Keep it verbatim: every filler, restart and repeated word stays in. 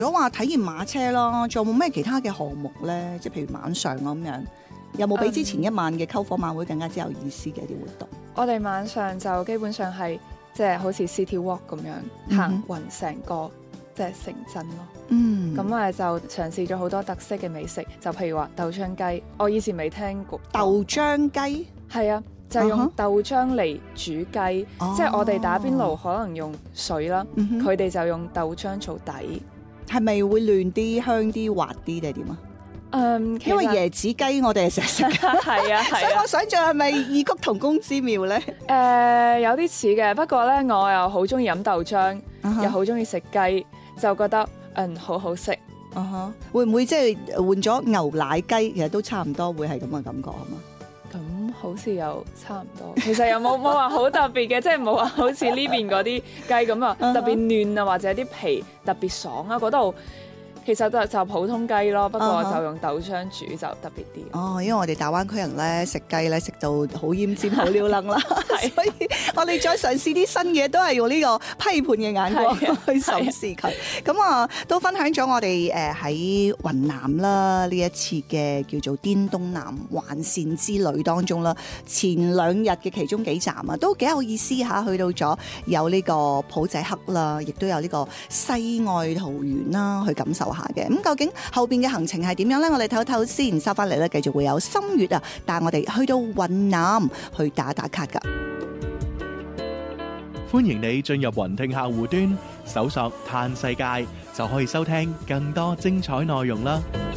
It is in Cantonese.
如果話體驗馬車啦，仲有冇咩其他嘅項目咧？即係譬如晚上咁樣，有冇比之前一晚嘅篝火晚會更加之有意思嘅一啲活動？ 我哋晚上就基本上係即係好似 City Walk 咁樣行勻成個即係城鎮咯。 嗯， 咁誒就嘗試咗好多特色嘅美食，就譬如話豆漿雞，我以前未聽過。 豆漿雞係啊，就係用豆漿嚟煮雞， 哦即係我哋打邊爐可能用水啦， 嗯哼佢哋就用豆漿做底。 係咪會嫩啲、香啲、滑啲定係點啊？ 嗯，其實因為椰子雞我哋係成日食嘅， 係啊所以係啊我，想象係咪異曲同工之妙咧？ 誒有啲似嘅，不過咧我又好中意飲豆漿， 啊哈又好中意食雞，就覺得嗯好好食。 啊哈，會唔會即係換咗牛奶雞？其實都差唔多，會係咁嘅感覺係嘛？ 咁好似又差唔多，其實又冇冇話好特別嘅，即係冇話好似呢邊嗰啲雞咁啊，特別嫩啊，或者啲皮特別爽啊，嗰度其實就就普通雞咯，不過就用豆漿煮就特別啲。 哦，因為我哋大灣區人咧食雞咧食到好奄尖、好撩楞啦，所以我哋再嘗試啲新嘢，都係用呢個批判嘅眼光去審視佢。咁啊，都分享咗我哋誒喺雲南啦呢一次嘅叫做滇東南環線之旅當中啦，前兩日嘅其中幾站啊，都幾有意思嚇。去到咗有呢個普濟克啦，亦都有呢個西愛桃園啦，去感受下嘅。咁究竟後邊嘅行程係點樣呢？我哋唞唞先，收翻嚟咧，繼續會有心月啊，帶我哋去到雲南去打打卡噶。 歡迎你進入雲聽客戶端，搜索嘆世界就可以收聽更多精彩內容啦。